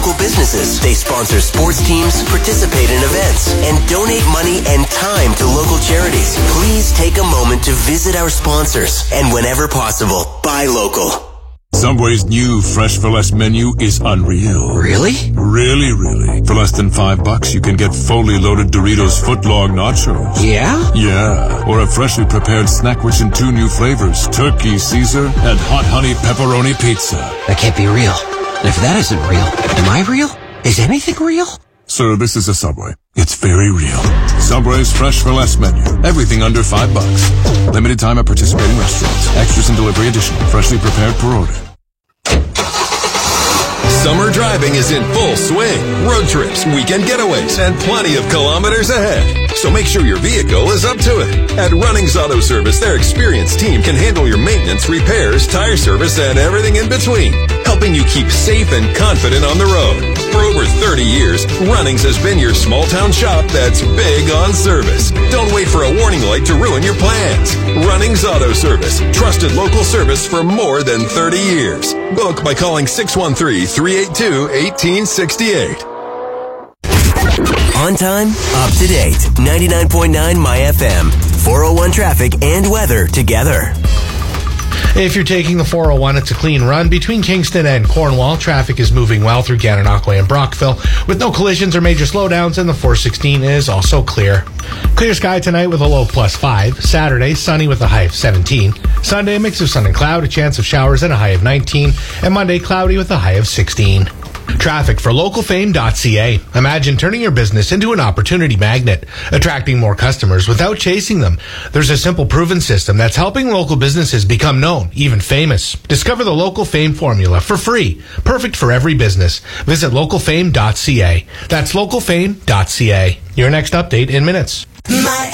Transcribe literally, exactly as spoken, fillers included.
local businesses. They sponsor sports teams, participate in events, and donate money and time to local charities. Please take a moment to visit our sponsors and whenever possible, buy local. Subway's new Fresh for Less menu is unreal. Really? Really, really. For less than five bucks, you can get fully loaded Doritos footlong nachos. Yeah? Yeah. Or a freshly prepared snack rich in two new flavors, Turkey Caesar and Hot Honey Pepperoni Pizza. That can't be real. And if that isn't real, am I real? Is anything real? Sir, this is a Subway. It's very real. Subway's Fresh for Less menu. Everything under five bucks. Limited time at participating restaurants. Extras and delivery additional. Freshly prepared per order. Summer driving is in full swing. Road trips, weekend getaways, and plenty of kilometers ahead. So make sure your vehicle is up to it. At Runnings Auto Service, their experienced team can handle your maintenance, repairs, tire service, and everything in between, helping you keep safe and confident on the road. For over thirty years, Runnings has been your small-town shop that's big on service. Don't wait for a warning light to ruin your plans. Runnings Auto Service, trusted local service for more than thirty years. Book by calling six one three, three eight two, one eight six eight. On time, up to date. ninety-nine point nine My F M. four oh one traffic and weather together. If you're taking the four oh one, it's a clean run. Between Kingston and Cornwall, traffic is moving well through Gananoque and Brockville, with no collisions or major slowdowns, and the four sixteen is also clear. Clear sky tonight with a low plus five. Saturday, sunny with a high of seventeen. Sunday, a mix of sun and cloud, a chance of showers and a high of nineteen. And Monday, cloudy with a high of sixteen. Traffic for local fame dot c a. Imagine turning your business into an opportunity magnet, attracting more customers without chasing them. There's a simple proven system that's helping local businesses become known, even famous. Discover the Local Fame formula for free, perfect for every business. Visit local fame dot c a. That's local fame dot c a. Your next update in minutes. My